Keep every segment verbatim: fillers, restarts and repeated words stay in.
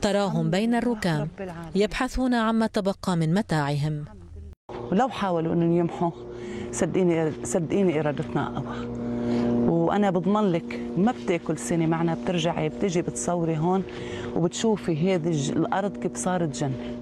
تراهم بين الركام يبحثون عما تبقى من متاعهم. ولو حاولوا انهم يمحوا، صدقيني صدقيني ارادتنا اقوى. وانا بضمن لك ما بتاكل سنه معنا، بترجعي بتجي بتصوري هون وبتشوفي هذه الارض كيف صارت جنه.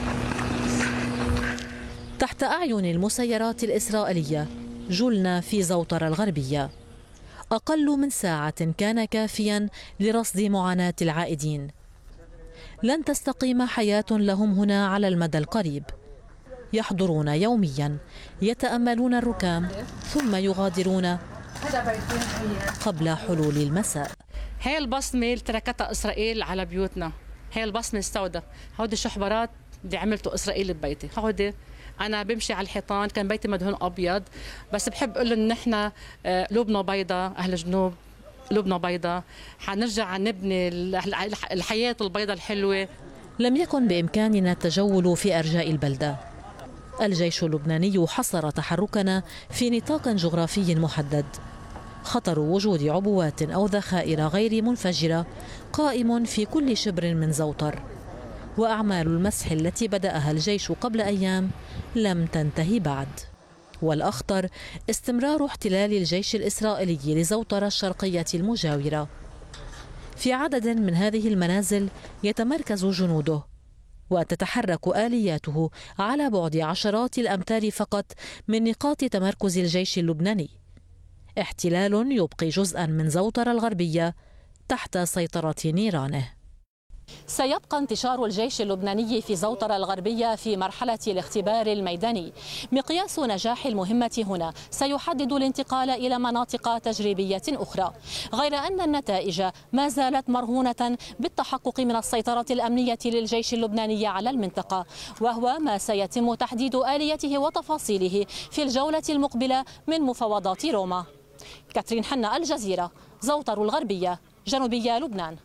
تحت اعين المسيرات الاسرائيليه جلنا في زوطرة الغربيه. اقل من ساعه كان كافيا لرصد معاناه العائدين. لن تستقيم حياه لهم هنا على المدى القريب. يحضرون يوميا، يتأملون الركام ثم يغادرون قبل حلول المساء. هي البصمة اللي تركتها إسرائيل على بيوتنا، هي البصمة السوداء. هودي شحبرات اللي عملته إسرائيل ببيتي. هودي أنا بمشي على الحيطان، كان بيتي مدهون أبيض، بس بحب أقول إن إحنا قلوبنا بيضاء، أهل الجنوب قلوبنا بيضاء، حنرجع نبني الحياة البيضاء الحلوة. لم يكن بإمكاننا التجول في أرجاء البلدة. الجيش اللبناني حصر تحركنا في نطاق جغرافي محدد. خطر وجود عبوات أو ذخائر غير منفجرة قائم في كل شبر من زوطر. وأعمال المسح التي بدأها الجيش قبل أيام لم تنتهي بعد. والأخطر استمرار احتلال الجيش الإسرائيلي لزوطرة الشرقية المجاورة. في عدد من هذه المنازل يتمركز جنوده، وتتحرك آلياته على بعد عشرات الأمتار فقط من نقاط تمركز الجيش اللبناني. احتلال يبقي جزءا من زوطرة الغربية تحت سيطرة نيرانه. سيبقى انتشار الجيش اللبناني في زوطرة الغربية في مرحلة الاختبار الميداني. مقياس نجاح المهمة هنا سيحدد الانتقال إلى مناطق تجريبية أخرى، غير أن النتائج ما زالت مرهونة بالتحقق من السيطرة الأمنية للجيش اللبناني على المنطقة، وهو ما سيتم تحديد آليته وتفاصيله في الجولة المقبلة من مفاوضات روما. كاترين حنا، الجزيرة، زوطر الغربية، جنوبية لبنان.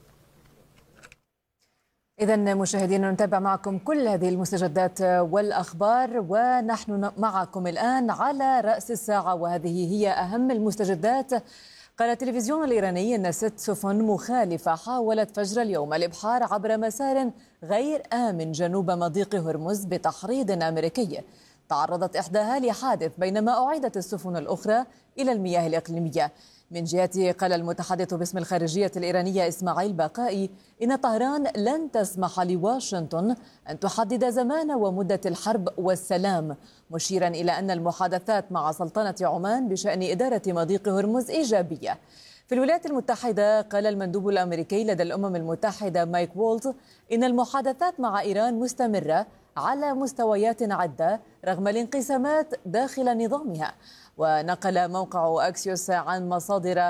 إذا مشاهدينا نتابع معكم كل هذه المستجدات والأخبار، ونحن معكم الآن على رأس الساعة، وهذه هي أهم المستجدات. قال التلفزيون الإيراني أن ست سفن مخالفة حاولت فجر اليوم الإبحار عبر مسار غير آمن جنوب مضيق هرمز بتحريض أمريكي. تعرضت إحداها لحادث بينما أعيدت السفن الأخرى إلى المياه الإقليمية. من جهته قال المتحدث باسم الخارجية الإيرانية إسماعيل باقائي إن طهران لن تسمح لواشنطن أن تحدد زمان ومدة الحرب والسلام، مشيرا إلى أن المحادثات مع سلطنة عمان بشأن إدارة مضيق هرمز إيجابية. في الولايات المتحدة قال المندوب الأمريكي لدى الأمم المتحدة مايك وولت إن المحادثات مع إيران مستمرة على مستويات عدة رغم الانقسامات داخل نظامها. ونقل موقع أكسيوس عن مصادر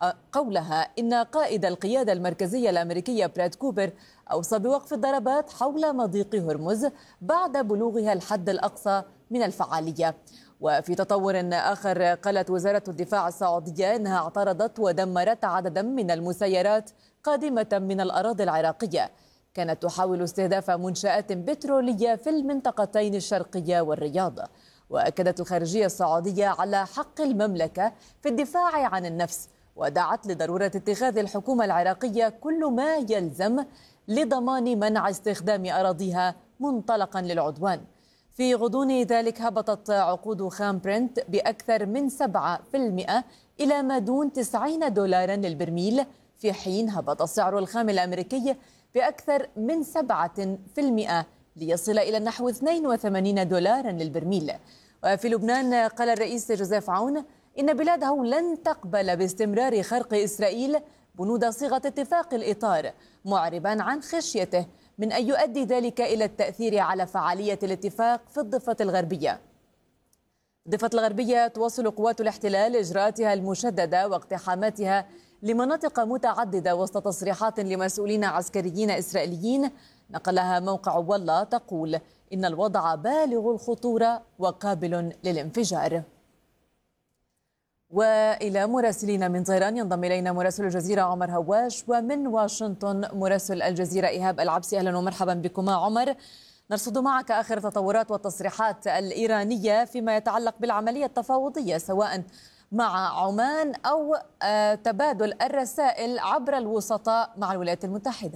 قولها إن قائد القيادة المركزية الأمريكية براد كوبر أوصى بوقف الضربات حول مضيق هرمز بعد بلوغها الحد الأقصى من الفعالية. وفي تطور آخر قالت وزارة الدفاع السعودية إنها اعترضت ودمرت عددا من المسيرات قادمة من الأراضي العراقية كانت تحاول استهداف منشآت بترولية في المنطقتين الشرقية والرياض. وأكدت الخارجية السعودية على حق المملكة في الدفاع عن النفس، ودعت لضرورة اتخاذ الحكومة العراقية كل ما يلزم لضمان منع استخدام أراضيها منطلقا للعدوان. في غضون ذلك هبطت عقود خام برنت بأكثر من سبعة بالمئة إلى ما دون تسعين دولارا للبرميل، في حين هبط سعر الخام الأمريكي بأكثر من سبعة بالمئة ليصل إلى نحو اثنين وثمانين دولارا للبرميل. وفي لبنان قال الرئيس جوزيف عون إن بلاده لن تقبل باستمرار خرق إسرائيل بنود صيغة اتفاق الإطار، معربا عن خشيته من أن يؤدي ذلك إلى التأثير على فعالية الاتفاق في الضفة الغربية. الضفة الغربية تواصل قوات الاحتلال إجراءاتها المشددة واقتحاماتها لمناطق متعددة وسط تصريحات لمسؤولين عسكريين إسرائيليين نقلها موقع والله تقول إن الوضع بالغ الخطورة وقابل للانفجار. وإلى مراسلين من طهران ينضم إلينا مراسل الجزيرة عمر هواش، ومن واشنطن مراسل الجزيرة إيهاب العبسي. أهلا ومرحبا بكما عمر. نرصد معك آخر التطورات والتصريحات الإيرانية فيما يتعلق بالعملية التفاوضية سواء مع عمان أو تبادل الرسائل عبر الوسطاء مع الولايات المتحدة.